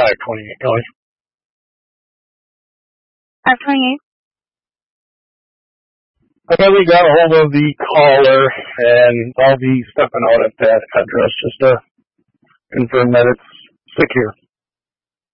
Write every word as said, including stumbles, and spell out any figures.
five twenty-eight, Kelly. five twenty-eight? Okay, we got a hold of the caller, and I'll be stepping out at that address just to confirm that it's secure.